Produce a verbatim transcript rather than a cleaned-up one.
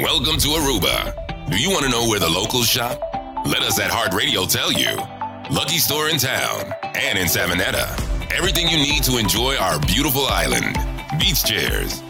Welcome to Aruba. Do you want to know where the locals shop? Let us at Heart Radio tell you. Lucky Store in town and in Savanetta. Everything you need to enjoy our beautiful island. Beach chairs,